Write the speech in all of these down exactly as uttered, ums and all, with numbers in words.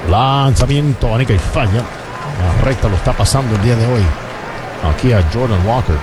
Lanzamiento, anica y falla. La recta lo está pasando el día de hoy aquí a Jordan Walker.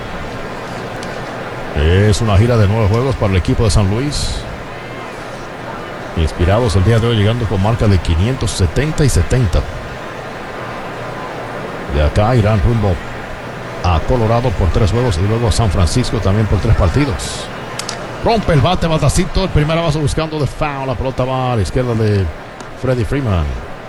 Es una gira de nueve juegos para el equipo de San Luis. Inspirados el día de hoy, llegando con marca de quinientos setenta y setenta. De acá irán rumbo a Colorado por tres juegos y luego a San Francisco también por tres partidos. Rompe el bate, batacito. El primera base buscando de foul. La pelota va a la izquierda de Freddie Freeman.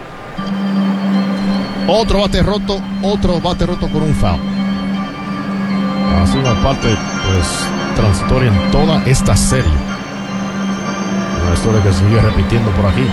Otro bate roto, otro bate roto por un foul. Ha sido una parte pues transitoria en toda esta serie. Una historia que se sigue repitiendo por aquí.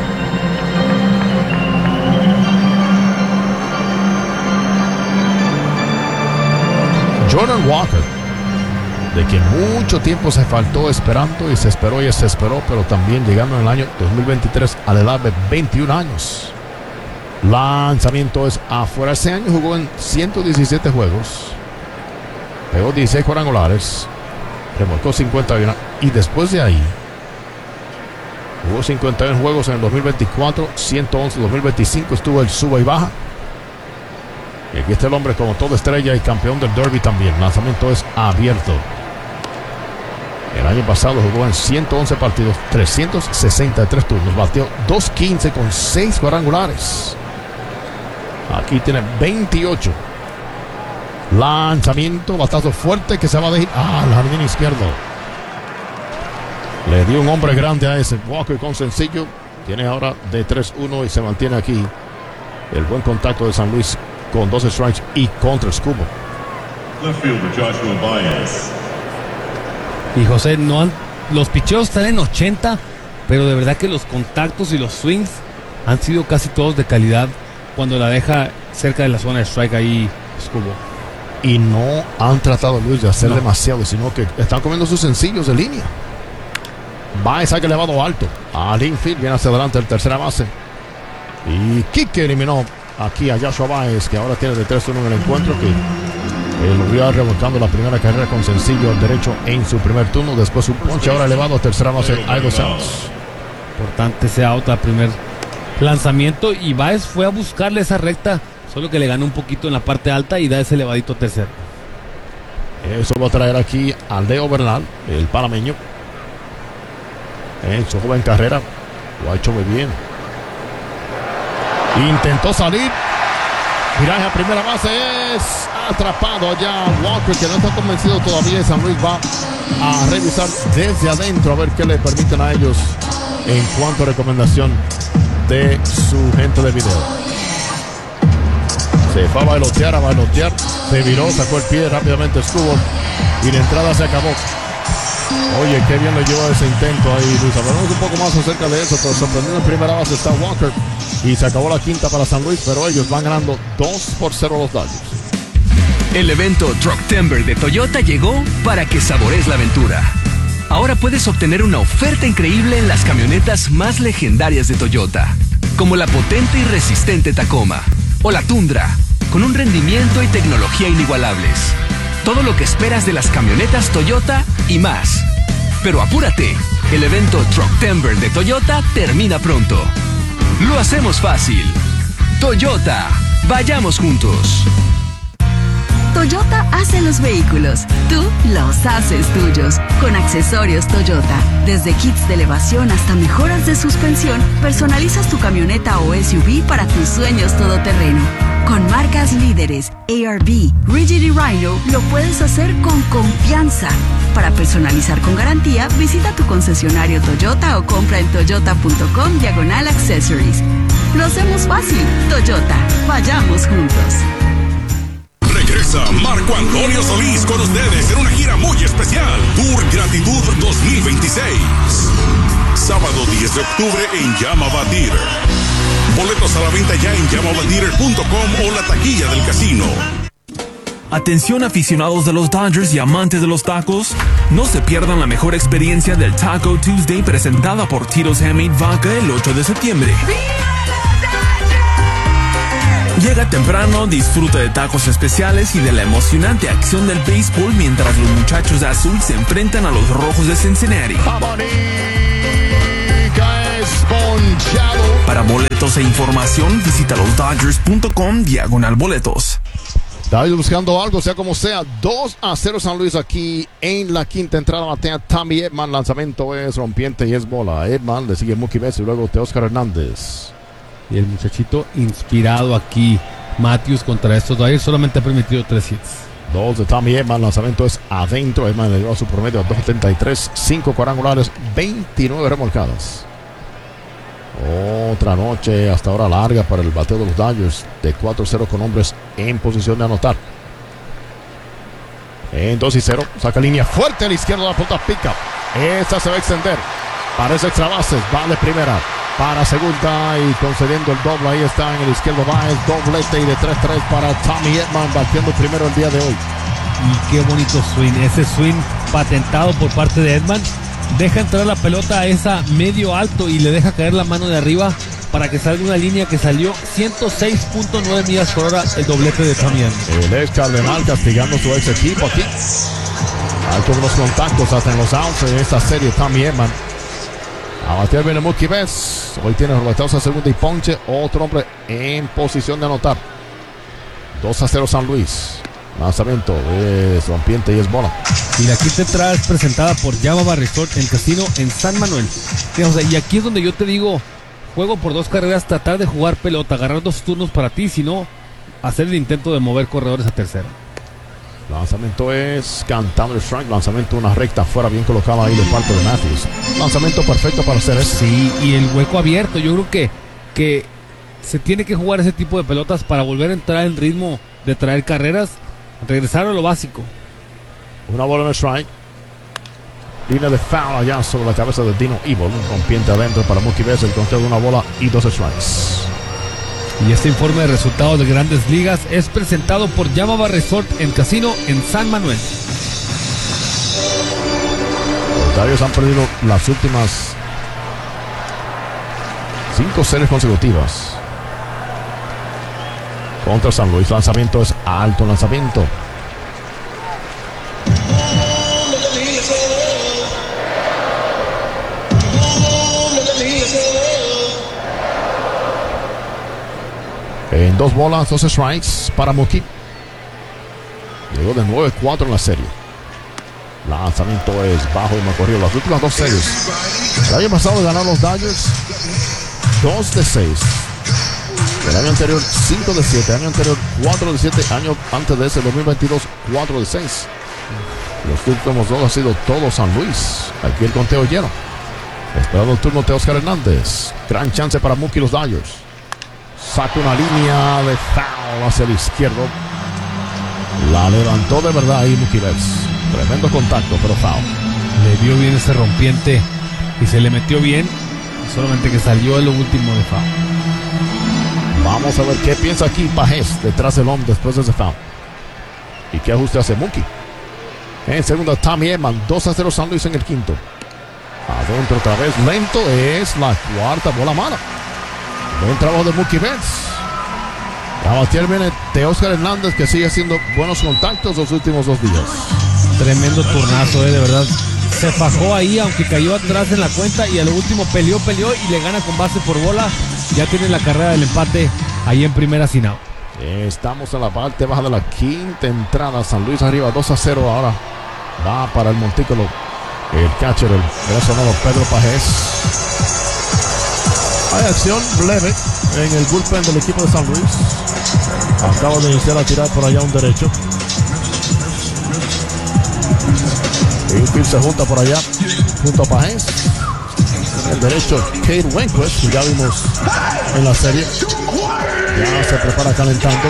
Jordan Walker, de quien mucho tiempo se faltó esperando y se esperó y se esperó, pero también llegando en el año dos mil veintitrés a la edad de veintiún años. Lanzamiento es afuera. Ese año jugó en ciento diecisiete juegos, pegó dieciséis cuadrangulares, remolcó cincuenta y uno y después de ahí jugó cincuenta y uno juegos en el dos mil veinticuatro, ciento once en dos mil veinticinco, estuvo el suba y baja. Y aquí está el hombre como toda estrella y campeón del Derby también. Lanzamiento es abierto. El año pasado jugó en ciento once partidos, trescientos sesenta y tres turnos, batió dos quince con seis cuadrangulares. Aquí tiene veintiocho. Lanzamiento, batazo fuerte que se va a dejar al jardín izquierdo. Le dio un hombre grande a ese. Walker con sencillo. Tiene ahora de tres uno y se mantiene aquí el buen contacto de San Luis con doce strikes y contra el Scubo. Left fielder Joshua Baez. Y José, no han, los picheos están en ochenta, pero de verdad que los contactos y los swings han sido casi todos de calidad cuando la deja cerca de la zona de strike ahí Scubo. Y no han tratado, Luis, de hacer no. demasiado, sino que están comiendo sus sencillos de línea. Baez saque elevado alto al infield, viene hacia adelante el tercera base. Y Kike eliminó aquí a Joshua Baez, que ahora tiene de tres uno en el encuentro, que eh, lo vio revolcando la primera carrera con sencillo al derecho en su primer turno. Después un ponche ahora elevado a tercera base, Aldo Santos. Importante ese out al primer lanzamiento, y Baez fue a buscarle esa recta, solo que le ganó un poquito en la parte alta y da ese elevadito tercero. Eso va a traer aquí a Leo Bernal, el panameño. En su joven carrera lo ha hecho muy bien. Intentó salir. Viraje a primera base, es atrapado allá Walker, que no está convencido todavía. San Luis va a revisar desde adentro a ver qué le permiten a ellos en cuanto a recomendación de su gente de video. Se fue a bailotear, a bailotear, se viró, sacó el pie rápidamente Scubo y la entrada se acabó. Oye, qué bien le llevó ese intento ahí, Luis. Hablamos un poco más acerca de eso, pero sorprendiendo en primera base está Walker. Y se acabó la quinta para San Luis, pero ellos van ganando dos por cero los Dodgers. El evento Trucktember de Toyota llegó para que sabores la aventura. Ahora puedes obtener una oferta increíble en las camionetas más legendarias de Toyota, como la potente y resistente Tacoma o la Tundra, con un rendimiento y tecnología inigualables. Todo lo que esperas de las camionetas Toyota y más. Pero apúrate, el evento Trucktember de Toyota termina pronto. Lo hacemos fácil. Toyota, vayamos juntos. Toyota hace los vehículos, tú los haces tuyos. Con accesorios Toyota, desde kits de elevación hasta mejoras de suspensión, personalizas tu camioneta o S U V para tus sueños todoterreno. Con marcas líderes, A R V, Rigid y Rhino, lo puedes hacer con confianza. Para personalizar con garantía, visita tu concesionario Toyota o compra en toyota.com diagonal accessories. Lo hacemos fácil. Toyota, vayamos juntos. Regresa Marco Antonio Solís con ustedes en una gira muy especial. Tour Gratitud dos mil veintiséis. Sábado diez de octubre en Yamava Theater. Boletos a la venta ya en yamava theater punto com o la taquilla del casino. Atención aficionados de los Dodgers y amantes de los tacos, no se pierdan la mejor experiencia del Taco Tuesday presentada por Tito's Handmade Vodka el ocho de septiembre. Llega temprano, disfruta de tacos especiales y de la emocionante acción del béisbol mientras los muchachos de azul se enfrentan a los rojos de Cincinnati. Abonica es ponchado. Para boletos e información, visita los dodgers punto com diagonal boletos. David buscando algo, sea como sea. dos a cero San Luis aquí en la quinta entrada. Batea Tommy Edman. Lanzamiento es rompiente y es bola. Edman le sigue Mookie Betts y luego Teóscar Hernández. Y el muchachito inspirado aquí, Matthews, contra estos Dodgers, solamente ha permitido tres hits. Dos de Tommy Edman. Lanzamiento es adentro. Edman le dio a su promedio a dos setenta y tres. cinco cuadrangulares, veintinueve remolcadas. Otra noche hasta ahora larga para el bateo de los Dodgers, de cuatro cero con hombres en posición de anotar. En dos y cero, saca línea fuerte a la izquierda, la pelota pica. Esta se va a extender. Parece extra bases, va de primera para segunda y concediendo el doble. Ahí está en el izquierdo Baez, doblete y de tres tres para Tommy Edman, batiendo primero el día de hoy. Y qué bonito swing, ese swing patentado por parte de Edman. Deja entrar la pelota a esa medio alto y le deja caer la mano de arriba para que salga una línea que salió ciento seis punto nueve millas por hora, el doblete de Tommy Edman. El ex Cardenal castigando a su ex equipo aquí. Hay todos los contactos hasta en los outs en esta serie. Tommy Edman. A batear viene Mookie Betts. Hoy tiene roleteos a segunda y ponche. Otro hombre en posición de anotar. dos a cero San Luis. Lanzamiento es rompiente y es bola. Y la quinta entrada es presentada por Yamava Resort en casino en San Manuel. O sea, y aquí es donde yo te digo, juego por dos carreras, tratar de jugar pelota, agarrar dos turnos para ti, sino hacer el intento de mover corredores a tercera. Lanzamiento es cantando el strike. Lanzamiento una recta fuera bien colocada ahí de parte de Matthews. Lanzamiento perfecto para hacer eso. Sí, y el hueco abierto. Yo creo que, que se tiene que jugar ese tipo de pelotas para volver a entrar en ritmo de traer carreras, regresar a lo básico. Una bola en el strike. Línea de foul allá sobre la cabeza de Dino Evil. Un rompiente adentro para Mookie Betts. El conteo de una bola y dos strikes. Y este informe de resultados de Grandes Ligas es presentado por Yamava Resort en casino en San Manuel. Los Dodgers han perdido las últimas cinco series consecutivas contra San Luis. Lanzamiento es alto, lanzamiento. En dos bolas, dos strikes para Mookie. Llegó de nueve cuatro en la serie. Lanzamiento es bajo y me ha corrido las últimas dos series. El año pasado ganaron los Dodgers dos de seis. El año anterior cinco de siete. El año anterior cuatro de siete. Año antes de ese, dos mil veintidós, cuatro de seis. Los últimos dos han sido todos San Luis. Aquí el conteo lleno. Esperando el turno de Teóscar Hernández. Gran chance para Mookie y los Dodgers. Saca una línea de foul hacia el izquierdo. La levantó de verdad ahí Mookie Betts. Tremendo contacto, pero foul. Le dio bien ese rompiente y se le metió bien. Solamente que salió en lo último de foul. Vamos a ver qué piensa aquí Pajés detrás del hombre después de ese foul. Y qué ajuste hace Mookie. En segunda, Tommy Edman. dos a cero San Luis en el quinto. Adentro otra vez. Lento es la cuarta bola mala. Buen trabajo de Mookie Betts. A batear viene Teóscar Hernández, que sigue haciendo buenos contactos los últimos dos días. Tremendo turnazo, eh, de verdad. Se fajó ahí, aunque cayó atrás en la cuenta. Y a lo último peleó, peleó y le gana con base por bola. Ya tiene la carrera del empate ahí en primera sin out. Estamos en la parte baja de la quinta entrada. San Luis arriba dos a cero. Ahora va para el montículo el catcher, el venezolano Pedro Pajés. Hay acción leve en el bullpen del equipo de San Luis. Acaba de iniciar a tirar por allá un derecho. Infield se junta por allá junto a Pajés. El derecho, Kate Wenquist, que ya vimos en la serie. Ya se prepara calentando.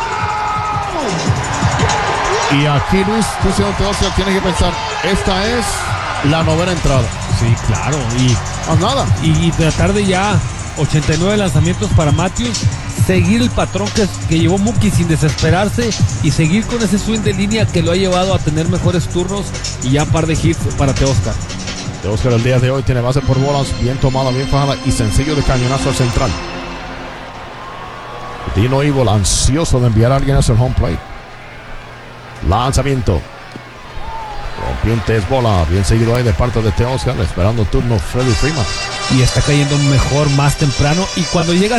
Y aquí Luis, tú siendo Teóscar, tienes que pensar, esta es la novena entrada. Sí, claro. Y más nada. Y, y tratar de ya ochenta y nueve lanzamientos para Matthews. Seguir el patrón que, que llevó Mookie sin desesperarse. Y seguir con ese swing de línea que lo ha llevado a tener mejores turnos. Y ya un par de hits para Teóscar. Teóscar el día de hoy tiene base por bolas. Bien tomada, bien fajada y sencillo de cañonazo al central. Dino Evil ansioso de enviar a alguien hacia el home plate. Lanzamiento. Rompiente es bola. Bien seguido ahí de parte de Teoscar. Esperando turno Freddie Freeman. Y está cayendo mejor más temprano. Y cuando llega